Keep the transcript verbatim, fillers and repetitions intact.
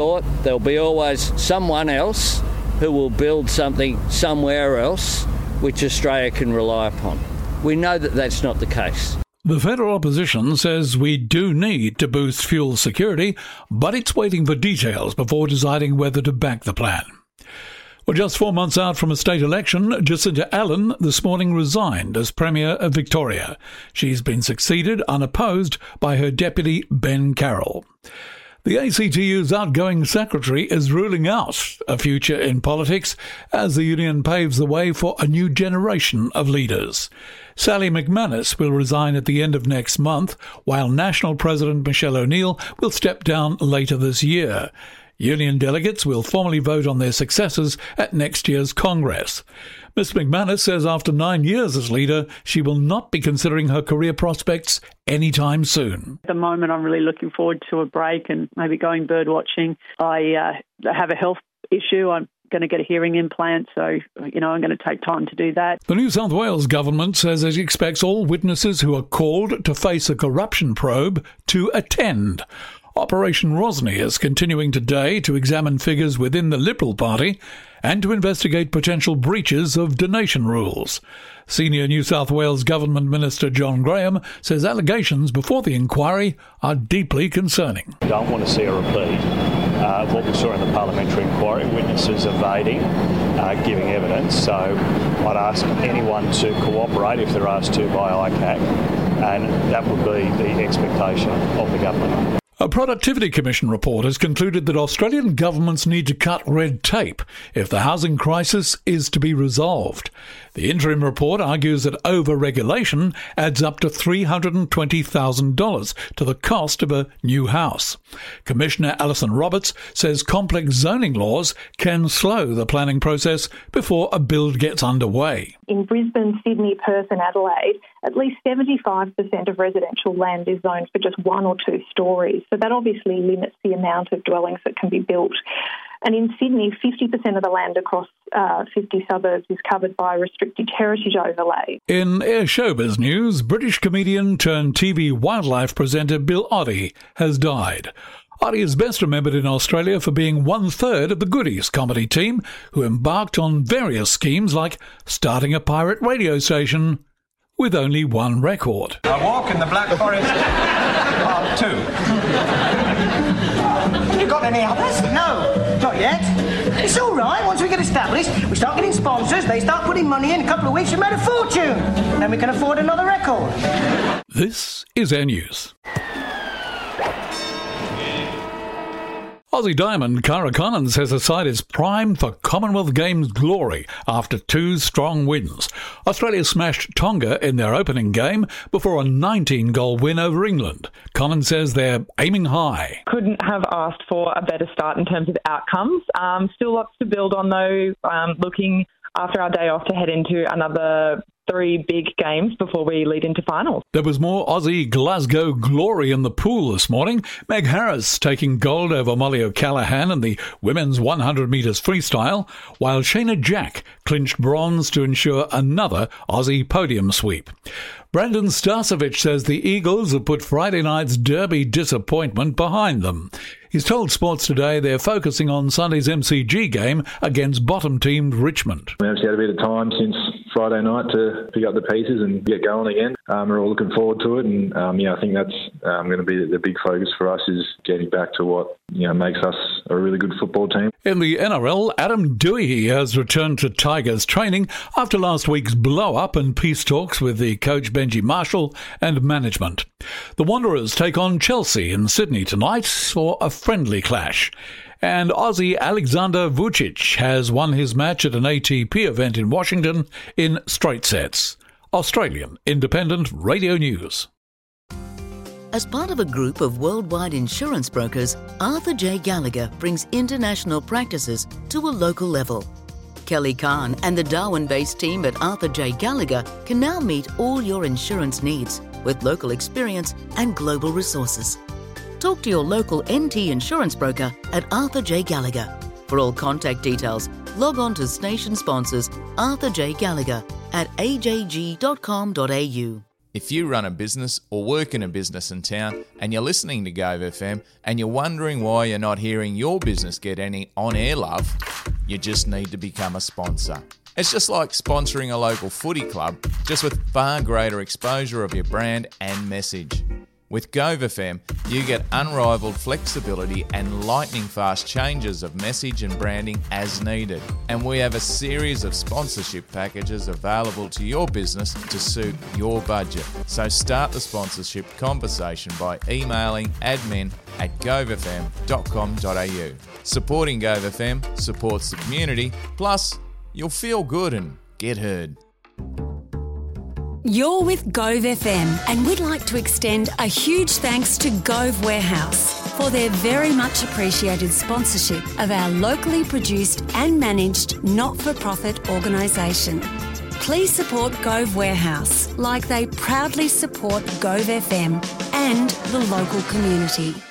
There'll be always someone else who will build something somewhere else which Australia can rely upon. We know that that's not the case. The federal opposition says we do need to boost fuel security, but it's waiting for details before deciding whether to back the plan. Well, just four months out from a state election, Jacinta Allen this morning resigned as Premier of Victoria. She's been succeeded unopposed by her deputy, Ben Carroll. The A C T U's outgoing secretary is ruling out a future in politics as the union paves the way for a new generation of leaders. Sally McManus will resign at the end of next month, while National President Michelle O'Neill will step down later this year. Union delegates will formally vote on their successors at next year's Congress. Miz McManus says after nine years as leader, she will not be considering her career prospects anytime soon. At the moment, I'm really looking forward to a break and maybe going bird watching. I uh, have a health issue. I'm going to get a hearing implant, so, you know, I'm going to take time to do that. The New South Wales government says it expects all witnesses who are called to face a corruption probe to attend. Operation Rosny is continuing today to examine figures within the Liberal Party and to investigate potential breaches of donation rules. Senior New South Wales Government Minister John Graham says allegations before the inquiry are deeply concerning. I don't want to see a repeat uh, of what we saw in the parliamentary inquiry, witnesses evading, uh, giving evidence. So I'd ask anyone to cooperate if they're asked to by I C A C, and that would be the expectation of the government. A Productivity Commission report has concluded that Australian governments need to cut red tape if the housing crisis is to be resolved. The interim report argues that over-regulation adds up to three hundred twenty thousand dollars to the cost of a new house. Commissioner Alison Roberts says complex zoning laws can slow the planning process before a build gets underway. In Brisbane, Sydney, Perth and Adelaide, at least seventy-five percent of residential land is zoned for just one or two stories. So that obviously limits the amount of dwellings that can be built. And in Sydney, fifty percent of the land across uh, fifty suburbs is covered by a restricted heritage overlay. In Air Showbiz news, British comedian turned T V wildlife presenter Bill Oddie has died. Oddie is best remembered in Australia for being one-third of the Goodies comedy team, who embarked on various schemes like starting a pirate radio station with only one record. I walk in the Black Forest part two. You got any others? No, not yet. It's all right. Once we get established, we start getting sponsors, they start putting money in. A couple of weeks, we made a fortune. Then we can afford another record. This is Air News. Aussie diamond Cara Connan says her side is primed for Commonwealth Games glory after two strong wins. Australia smashed Tonga in their opening game before a nineteen-goal win over England. Connan says they're aiming high. Couldn't have asked for a better start in terms of outcomes. Um, still lots to build on, though, um, looking after our day off to head into another three big games before we lead into finals. There was more Aussie Glasgow glory in the pool this morning. Meg Harris taking gold over Molly O'Callaghan in the women's one hundred metres freestyle, while Shayna Jack clinched bronze to ensure another Aussie podium sweep. Brandon Starcevich says the Eagles have put Friday night's Derby disappointment behind them. He's told Sports Today they're focusing on Sunday's M C G game against bottom-teamed Richmond. We obviously had a bit of time since Friday night to pick up the pieces and get going again. Um, we're all looking forward to it, and um, yeah, I think that's um, going to be the big focus for us, is getting back to what you know makes us a really good football team. In the N R L, Adam Dewey has returned to Tigers training after last week's blow-up and peace talks with the coach Benji Marshall and management. The Wanderers take on Chelsea in Sydney tonight for a friendly clash. And Aussie Alexander Vucic has won his match at an A T P event in Washington in straight sets. Australian Independent Radio News. As part of a group of worldwide insurance brokers, Arthur J. Gallagher brings international practices to a local level. Kelly Kahn and the Darwin-based team at Arthur J. Gallagher can now meet all your insurance needs with local experience and global resources. Talk to your local N T insurance broker at Arthur J. Gallagher. For all contact details, log on to station sponsors Arthur J. Gallagher at a j g dot com dot a u. If you run a business or work in a business in town and you're listening to Gove F M and you're wondering why you're not hearing your business get any on-air love, you just need to become a sponsor. It's just like sponsoring a local footy club, just with far greater exposure of your brand and message. With Gove F M, you get unrivaled flexibility and lightning-fast changes of message and branding as needed. And we have a series of sponsorship packages available to your business to suit your budget. So start the sponsorship conversation by emailing admin at gove f m dot com dot a u. Supporting Gove F M supports the community, plus you'll feel good and get heard. You're with Gove F M, and we'd like to extend a huge thanks to Gove Warehouse for their very much appreciated sponsorship of our locally produced and managed not-for-profit organisation. Please support Gove Warehouse like they proudly support Gove F M and the local community.